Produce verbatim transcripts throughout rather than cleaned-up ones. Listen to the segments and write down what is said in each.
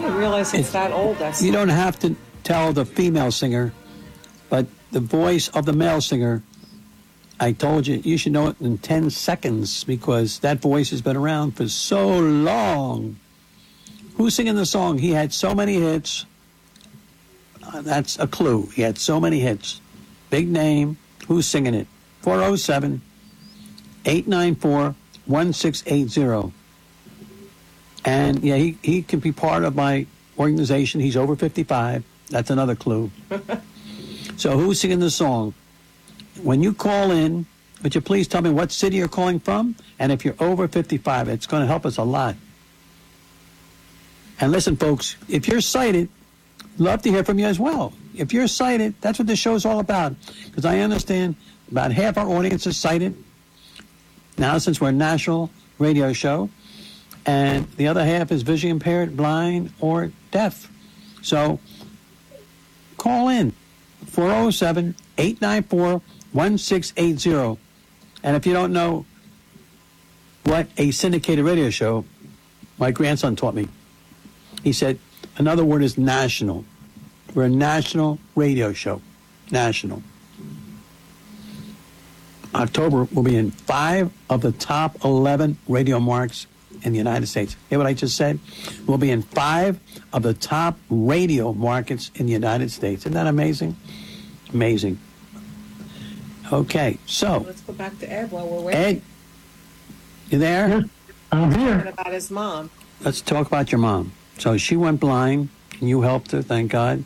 didn't realize it's, it's that old. That's you don't have to tell the female singer, but the voice of the male singer, I told you, you should know it in ten seconds because that voice has been around for so long. Who's singing the song? He had so many hits. Uh, that's a clue. He had so many hits. Big name. Who's singing it? four oh seven, eight nine four, one six eight zero. And, yeah, he, he can be part of my organization. He's over fifty-five. That's another clue. So who's singing the song? When you call in, would you please tell me what city you're calling from? And if you're over fifty-five, it's going to help us a lot. And listen, folks, if you're sighted, love to hear from you as well. If you're sighted, that's what this show's all about. Because I understand about half our audience is sighted. Now, since we're a national radio show. And the other half is visually impaired, blind, or deaf. So, call in. four oh seven, eight nine four, one six eight zero. And if you don't know what a syndicated radio show, my grandson taught me. He said, another word is national. We're a national radio show. National. October will be in five of the top eleven radio marks in the United States. Hear what I just said? We'll be in five of the top radio markets in the United States. Isn't that amazing? Amazing. Okay, so. Let's go back to Ed while we're waiting. Ed, you there? Yes, I'm here. Talking about his mom. Let's talk about your mom. So she went blind, and you helped her, thank God.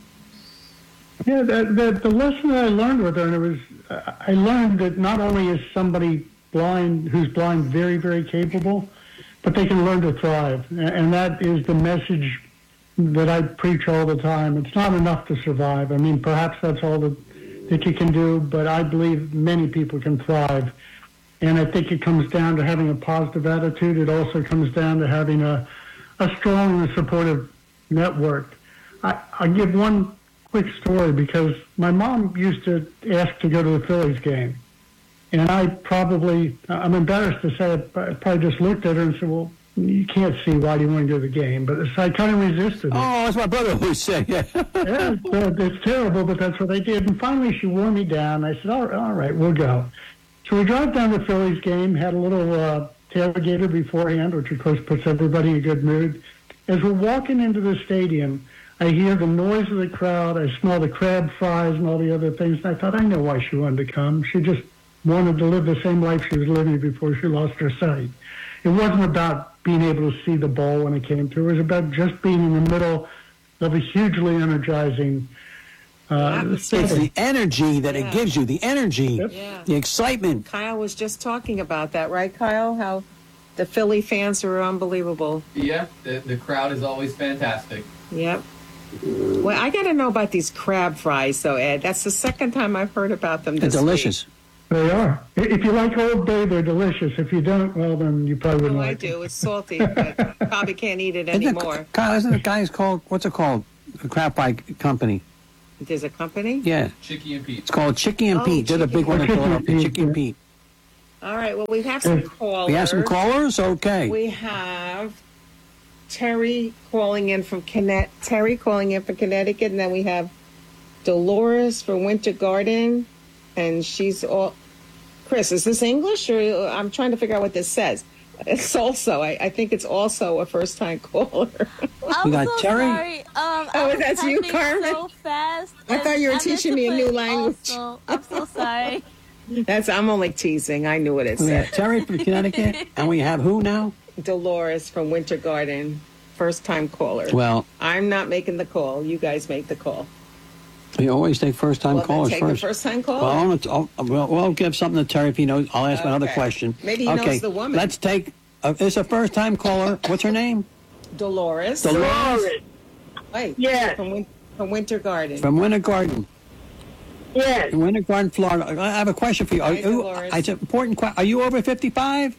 Yeah, the, the, the lesson that I learned with her, and it was, uh, I learned that not only is somebody blind, who's blind, very, very capable, but they can learn to thrive. And, and that is the message that I preach all the time. It's not enough to survive. I mean, perhaps that's all that, that you can do, but I believe many people can thrive. And I think it comes down to having a positive attitude. It also comes down to having a, a strong and supportive network. I, I'll give one quick story because my mom used to ask to go to the Phillies game. And I probably, I'm embarrassed to say it, I probably just looked at her and said, well, you can't see why do you want to go to the game. But so I kind of resisted it. Oh, that's my brother who said, yeah. Yeah, it's, it's terrible, but that's what they did. And finally she wore me down. I said, all right, all right, we'll go. So we drive down to the Phillies game, had a little uh, tailgater beforehand, which of course puts everybody in a good mood. As we're walking into the stadium, I hear the noise of the crowd. I smell the crab fries and all the other things. And I thought, I know why she wanted to come. She just wanted to live the same life she was living before she lost her sight. It wasn't about being able to see the ball when it came through. It was about just being in the middle of a hugely energizing uh, it's the energy that yeah. it gives you, the energy, yeah. the excitement. Kyle was just talking about that, right, Kyle? How the Philly fans are unbelievable. Yeah, the, the crowd is always fantastic. Yep. Well, I got to know about these crab fries, though, Ed. That's the second time I've heard about them this They're delicious. week. They are. If you like Old Bay, they're delicious. If you don't, well, then you probably wouldn't Oh, I like do. it. It's salty, but probably can't eat it Isn't anymore. it, Kyle, isn't it guys called, what's it called? A crab pie company. There's a company? Yeah. Chicky and Pete. It's called Chicky and Oh, Pete. They're the Chicky big one in and Philadelphia. Pete. Chicky and Pete. All right. Well, we have some callers. We have some callers? Okay. We have Terry calling in from Connet- Terry calling in from Connecticut, and then we have Dolores from Winter Garden, and she's all. Chris, is this English, or I'm trying to figure out what this says? It's also, I, I think it's also a first-time caller. I'm We got so Terry? sorry. Um, Oh, I was that's you, typing Carmen? So fast. I and thought you were I meant teaching to me a put new language. Also. I'm so sorry. That's I'm only teasing. I knew what it We said. have Terry from Connecticut, and we have who now? Dolores from Winter Garden, first-time caller. Well, I'm not making the call. You guys make the call. we always take first-time Well, then callers take first. the first-time caller. Well, I'll, I'll, we'll, we'll give something to Terry if he knows. I'll ask him another Okay. question. Maybe he okay, knows the woman. Let's take. Uh, it's a first-time caller. What's her name? Dolores. Dolores Wait. Yes. From, Win- from Winter Garden. from Winter Garden. Yes. In Winter Garden, Florida. I have a question for you. Are Hi, you Dolores. it's an important question. Are you over fifty-five?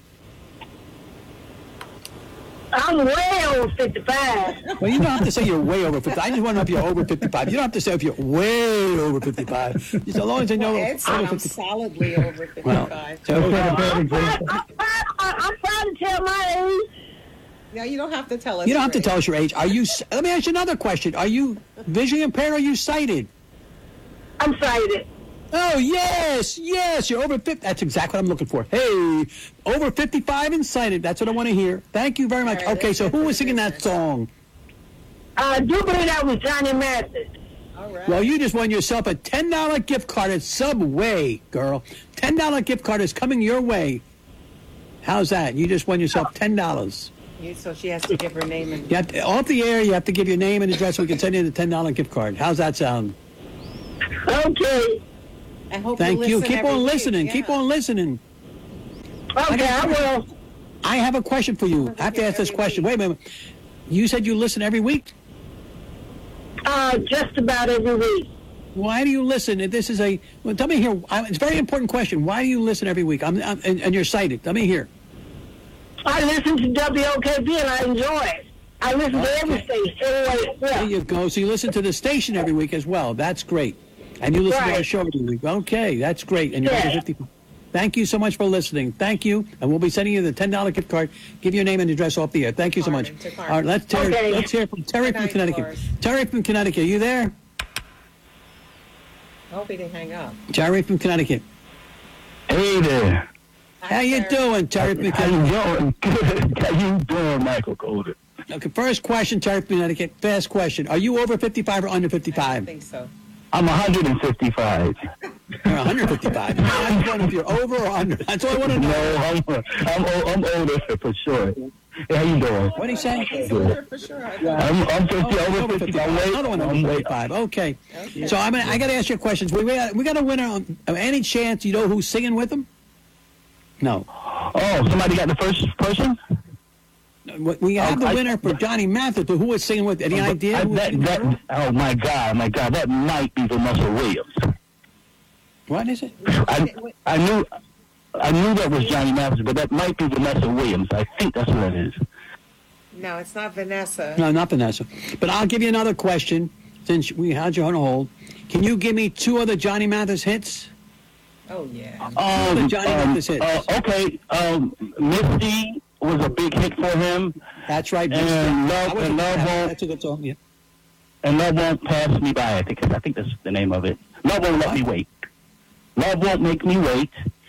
I'm way over fifty-five. Well, you don't have to say you're way over fifty. I just want to know if you're over fifty-five. You don't have to say if you're way over fifty-five. Just as long as I know. Ed said over I'm fifty. solidly over fifty-five. Well, so, That's not a bad I'm example. proud, I'm proud, I'm proud to tell my age. No, you don't have to tell us. You don't have to your tell age. us your age. Are you? Let me ask you another question. Are you visually impaired or are you sighted? I'm sighted. Oh, yes, yes. You're over fifty. That's exactly what I'm looking for. Hey, over fifty-five and sighted. That's what I want to hear. Thank you very much. All right, Okay, let's so get who to was the singing that business. song? I do believe that was Johnny Mathis. All right. Well, you just won yourself a ten dollar gift card at Subway, girl. ten dollar gift card is coming your way. How's that? You just won yourself ten dollars. You, so she has to give her name and. You have to, off the air, you have to give your name and address so we can send you the ten dollar gift card. How's that sound? Okay. I hope Thank you. listen Keep every on week, listening. yeah. Keep on listening. Okay, I will. I have a question for you. I have to ask this Every question. week. Wait a minute. You said you listen every week? Uh, just about every week. Why do you listen? If this is a, well, tell me here. I- It's a very important question. Why do you listen every week? I'm, I'm and, and you're sighted. Tell me here. I listen to W O K B and I enjoy it. I listen to every Okay. station. Anyway, There yeah. you go. So you listen to the station every week as well. That's great. And you listen to our Right. show every week. Okay, that's great. And you're Yeah. over fifty. Thank you so much for listening. Thank you. And we'll be sending you the ten dollar gift card. Give your name and address off the air. Thank you so much. Carmen, to Carmen. All right, let's, Terry, Okay. let's hear from Terry Good from night, Connecticut. Dolores. Terry from Connecticut, you there? I hope he didn't hang up. Terry from Connecticut. Hey there. How you Terry. doing, Terry from How you Connecticut? doing? Good. How you doing, Michael Golden? Okay, first question, Terry from Connecticut. Fast question. Are you over fifty-five or under I fifty-five? think so. I'm one hundred fifty-five. Or one hundred fifty-five. I just wonder if you're over or under. That's all I want to know. No, I'm I'm o- I'm older for sure. Hey, how you doing? What do you say? He's older for sure. I thought. I'm I'm fifty, Oh, over over fifty. fifty-five. I'm way, Another one over I'm way, fifty-five. Okay. Okay. So I'm gonna, I got to ask you questions. We we got, we got a winner. On, uh, any chance you know who's singing with them? No. Oh, somebody got the first person? We- We have the I- winner for Johnny Mathis, but who was singing with? Any idea? I, who was that, singing with her? that, oh my God, my God, that might be Vanessa Williams. What is it? I I knew I knew that was Johnny Mathis, but that might be Vanessa Williams. I think that's what it is. No, it's not Vanessa. No, not Vanessa. But I'll give you another question since we had you on hold. Can you give me two other Johnny Mathis hits? Oh yeah. Um, the Johnny um, Mathis hits. uh, okay, um, Misty was a big hit for him, That's right. And Mister Love- I wasn't- and Love Won't- That's a good song. Yeah. and Love Won't Pass Me By. I think I think that's the name of it. Love Won't Let Me Wait. Love Won't Make Me Wait,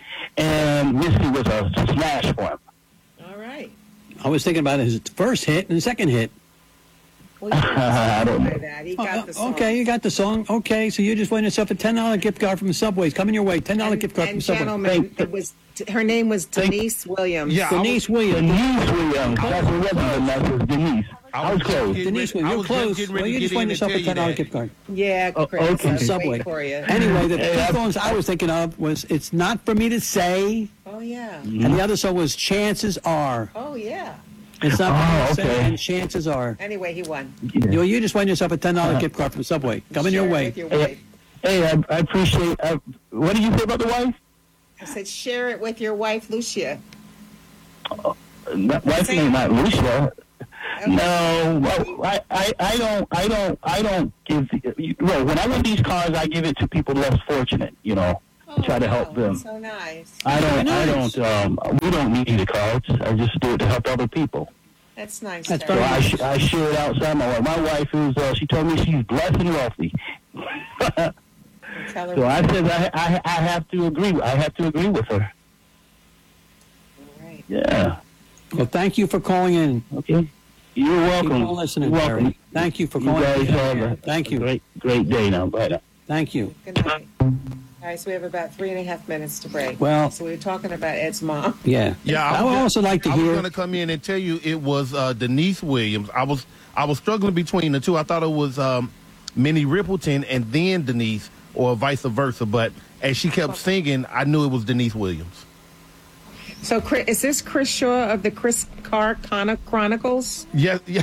and Misty was a smash for him. All right. I was thinking about his first hit and second hit. Well, you didn't I don't say know. that. He Oh, got the song. okay, you got the song. Okay, so you just won yourself a ten dollar gift card from Subway. It's coming your way. ten dollar And, gift card from and Subway. gentlemen, Thank- it was her name was Denise Williams. Yeah, I was- Denise Williams. Denise Williams. That's what wasn't Vanessa. Denise. I was close. getting Denise ready- Williams, I you're was just close. getting Well, ready you to just get won in and yourself a tell you ten dollar that. gift card Yeah, Oh, Chris. okay. I from was Subway. waiting for you. Anyway, the Hey, two I- songs I was thinking of was "It's Not for Me to Say," Oh yeah. and the other song was "Chances Are." Oh yeah. It's not for me Oh, to say, okay. and chances are. Anyway, he won. You, you just won yourself a ten dollar Uh, gift card from Subway. Coming Share your it way. With your Hey, wife. hey, I, I appreciate. Uh, what did you say about the wife? I said, share it with your wife, Lucia. That wife's name not Lucia. No, well, I, I, I don't, I don't, I don't give. You know, when I win these cars, I give it to people less fortunate. You know, Oh, try to help wow, them. So nice. I don't, Very I nice. don't. Um, we don't need the cards. I just do it to help other people. That's nice. That's So Terry. very I, sh- I share it outside my wife. My wife is. Uh, she told me she's blessed and wealthy. Tell her. So I said I, I, I have to agree. I have to agree with her. All right. Yeah. Well, thank you for calling in. Okay. You're Keep welcome. on listening, You're welcome. Terry. Thank you for You calling guys in. have a, Thank you. a great, great day now. Bye now. Thank you. Good night. All right, so we have about three and a half minutes to break. Well- so we were talking about Ed's mom. Yeah. Yeah, I would was also like to I was hear. going to come in and tell you it was uh, Denise Williams. I was I was struggling between the two. I thought it was um, Minnie Rippleton and then Denise, or vice versa. But as she kept singing, I knew it was Denise Williams. So, Chris, is this Chris Shaw of the Chris Carr Chron- Chronicles? Yes, yeah.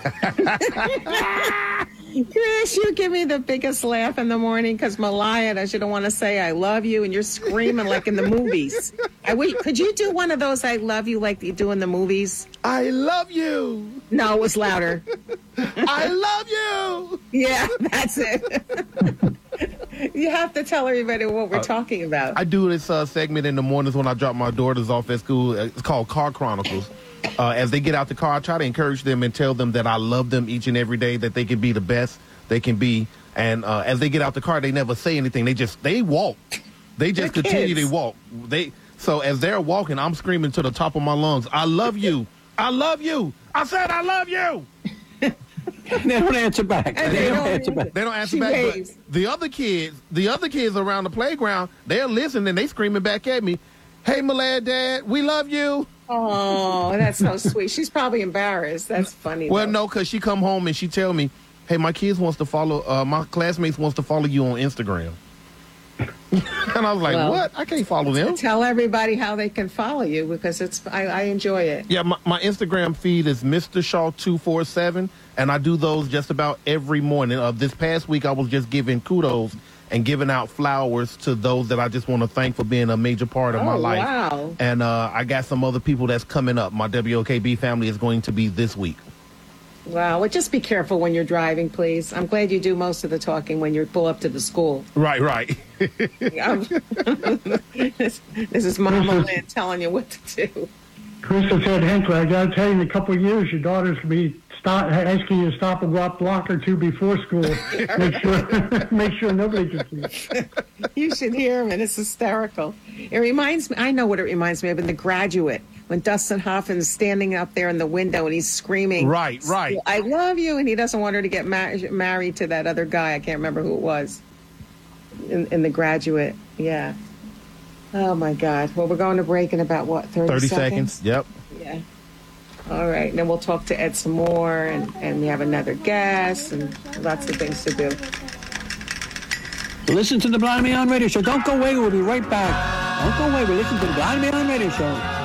Chris, you give me the biggest laugh in the morning because Malaya does. You don't want to say "I love you," and you're screaming like in the movies. I wish, could you do one of those "I love you" like you do in the movies? I love you. No, it was louder. I love you. Yeah, that's it. You have to tell everybody what we're talking about. I do this uh, segment in the mornings when I drop my daughters off at school. It's called Car Chronicles. Uh, as they get out the car, I try to encourage them and tell them that I love them each and every day, that they can be the best they can be. And uh, as they get out the car, they never say anything. They just, they walk. They just They're continue kids. to walk. They So as they're walking, I'm screaming to the top of my lungs, I love you. I love you. I said I love you. They don't answer back. And They they don't don't answer back. They don't answer She back. But waves. the other kids, the other kids around the playground, they're listening. They screaming back at me, hey, Malad, Dad, we love you. Oh, that's so sweet. She's probably embarrassed. That's funny. Well, though. no, because she come home and she tell me, hey, my kids wants to follow, uh, my classmates wants to follow you on Instagram. And I was like, Well, what? I can't follow them. Tell everybody how they can follow you because it's I, I enjoy it. Yeah, my, my Instagram feed is Mister Shaw two four seven, and I do those just about every morning. Uh, this past week, I was just giving kudos and giving out flowers to those that I just want to thank for being a major part of Oh, my life. wow. And uh, I got some other people that's coming up. My W O K B family is going to be this week. Wow. Well, just be careful when you're driving, please. I'm glad you do most of the talking when you pull up to the school. Right, right. Um, this, this is Mama Lynn telling you what to do. Krista said, Hinkler, I got to tell you, in a couple of years, your daughter's going to be stop, asking you to stop and go out block or two before school. Make sure, make sure nobody can see. You should hear him, and it's hysterical. It reminds me, I know what it reminds me of in The Graduate, when Dustin Hoffman's standing up there in the window and he's screaming, Right, right. I love you, and he doesn't want her to get mar- married to that other guy. I can't remember who it was in, in The Graduate. Yeah. Oh, my God. Well, we're going to break in about, what, thirty, thirty seconds? seconds. Yep. Yeah. All right. And then we'll talk to Ed some more, and, and we have another guest and lots of things to do. Listen to the Blind Me On Radio Show. Don't go away. We'll be right back. Don't go away. We listen to the Blind Me On Radio Show.